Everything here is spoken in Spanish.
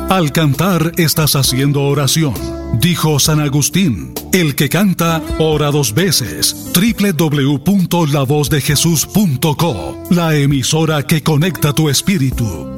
Al cantar estás haciendo oración. Dijo San Agustín, el que canta, ora 2 veces. www.lavozdejesús.co, la emisora que conecta tu espíritu.